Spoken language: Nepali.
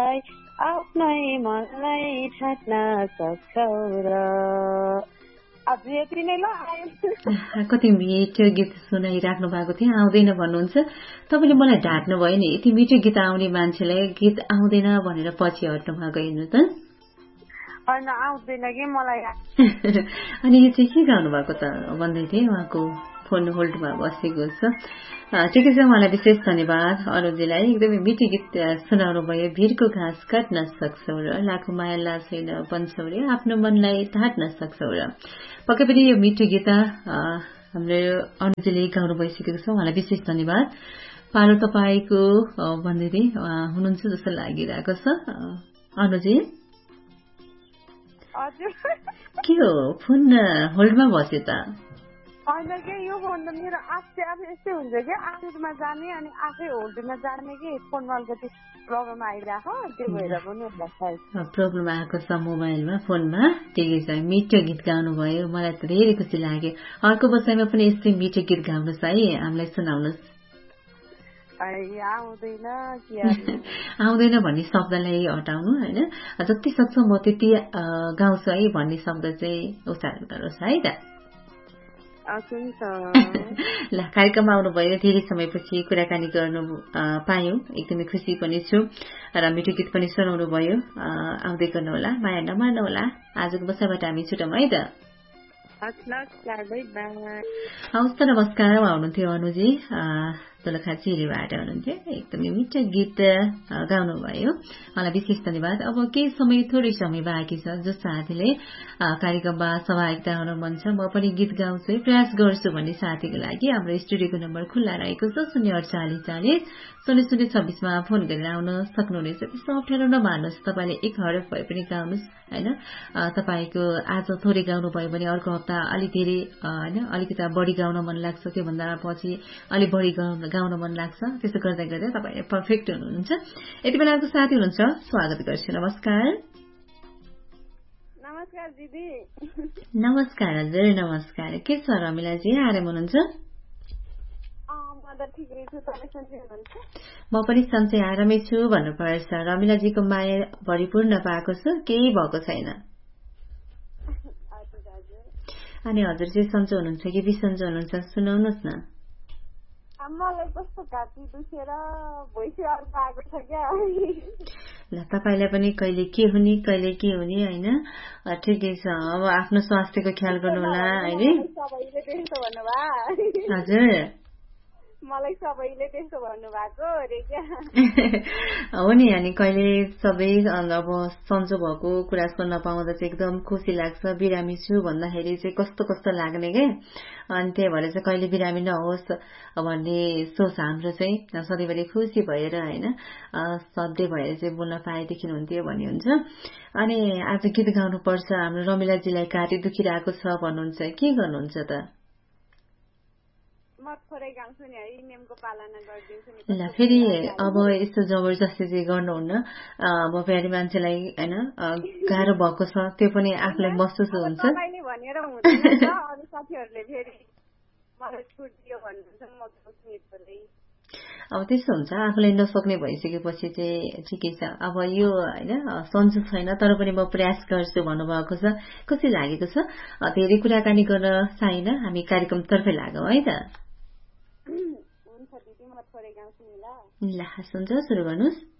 तिमीलाई आफ्नै मनलाई छाट्न सक्छौ र कति मिठो गीत सुनाइराख्नु भएको थियो आउँदैन भन्नुहुन्छ तपाईँले मलाई ढाट्नु भयो नि यति मिठो गीत आउने मान्छेलाई गीत आउँदैन भनेर पछि हट्नु भएको हेर्नु त आउँदैन कि मलाई अनि यो चाहिँ के गाउनु भएको त भन्दै थिएँ उहाँको फोन होल्डमा बसेको छ ठिकै छ उहाँलाई विशेष धन्यवाद अनुजीलाई एकदमै मिठो गीत सुनाउनु भयो भिरको घाँस काट्न सक्छौ र लाखौँ माया छैन भन्छौ रे आफ्नो मनलाई ढाट्न सक्छौ र पक्कै पनि यो मिठो गीत हाम्रो अनुजीले गाउनु भइसकेको छ उहाँलाई विशेष धन्यवाद पालो तपाईँको भन्दै थिएँ हुनुहुन्छ जस्तो लागिरहेको छ अनुजी के हो फोन होल्डमा बस्यो त होइन कि यो फोन त मेरो आफै यस्तै हुन्छ कि आफैमा जाने अनि आफै होल्डमा जाने कि फोनमा अलिकति प्रब्लम आइरहेको त्यो भएर पनि प्रब्लम आएको छ मोबाइलमा फोनमा ठिकै छ मिठो गीत गाउनु भयो मलाई त धेरै खुसी लाग्यो अर्को बसाइमा पनि यस्तै मिठो गीत गाउनुहोस् है हामीलाई सुनाउनुहोस् आउँदैन भन्ने शब्दलाई हटाउनु होइन जति सक्छ म त्यति गाउँछु है भन्ने शब्द चाहिँ उच्चारण गर्नुहोस् है त ल कार्यक्रममा आउनुभयो धेरै समयपछि कुराकानी गर्नु पायौं एकदमै खुसी पनि छु र मिठो गीत पनि सुनाउनु भयो आउँदै गर्नुहोला माया नमार्नु होला आजको बसाइबाट हामी छुटौँ है त हवस् त नमस्कार आउनुहुन्थ्यो अनुजी दोलखा चिरीबाट हुनुहुन्थ्यो एकदमै मिठो गीत गाउनु भयो मलाई विशेष धन्यवाद अब केही समय थोरै समय बाँकी छ जो साथीले कार्यक्रममा सहभागिता हुन मन छ म पनि गीत गाउँछु प्रयास गर्छु भन्ने साथीको लागि हाम्रो स्टुडियोको नम्बर खुल्ला रहेको छ 0840400026 मा फोन गरेर आउन सक्नुहुनेछ त्यस्तो अप्ठ्यारो नमान्नुहोस् तपाईँले एक हरफ भए पनि गाउनुहोस् होइन तपाईँको आज थोरै गाउनु भयो भने अर्को हप्ता अलिक धेरै होइन अलिकति बढी गाउन मन लाग्छ त्योभन्दा पछि अलिक बढी गाउन मन लाग्छ त्यस्तो गर्दा गर्दा तपाईँ पर्फेक्ट हुनुहुन्छ यति बेलाको साथी हुनुहुन्छ स्वागत गर्छु नमस्कार नमस्कार दिदी नमस्कार हजुर नमस्कार के छ रमिलाजी आराम हुनुहुन्छ म पनि सन्चै आरामै छु भन्नुपर्छ रमिलाजीको माया भरिपूर्ण पाएको छु केही भएको छैन अनि हजुर चाहिँ सन्चो हुनुहुन्छ कि बिसन्चो हुनुहुन्छ सुनाउनुहोस् न ल तपाईँलाई पनि कहिले के हुने होइन ठिकै छ अब आफ्नो स्वास्थ्यको ख्याल गर्नु होला होइन हजुर मलाई सबैले त्यस्तो भन्नुभएको रे क्या हो नि अनि कहिले सबै अब सन्चो भएको कुरा सुन्न पाउँदा चाहिँ एकदम खुसी लाग्छ बिरामी छु भन्दाखेरि चाहिँ कस्तो कस्तो लाग्ने के अनि त्यही भएर चाहिँ कहिले बिरामी नहोस् भन्ने सोच हाम्रो चाहिँ सधैँभरि खुसी भएर होइन सधैँ भएर चाहिँ बोल्न पाएदेखि हुन्थ्यो भन्ने हुन्छ अनि आज गीत गाउनु पर्छ हाम्रो रमिलाजीलाई घाँटी दुखिरहेको छ भन्नुहुन्छ के गर्नुहुन्छ त ल फेरि अब यस्तो जबरजस्ती चाहिँ गर्नुहुन्न अब प्यारी मान्छेलाई होइन गाह्रो भएको छ त्यो पनि आफूलाई महसुस हुन्छ अब त्यस्तो हुन्छ आफूलाई नसक्ने भइसकेपछि चाहिँ ठिकै छ अब यो होइन सन्चो छैन तर पनि म प्रयास गर्छु भन्नुभएको छ खुसी लागेको छ धेरै कुराकानी गर्न चाहिएन हामी कार्यक्रम तर्फै लागौँ है त ल सुन्छ सुरु गर्नुहोस्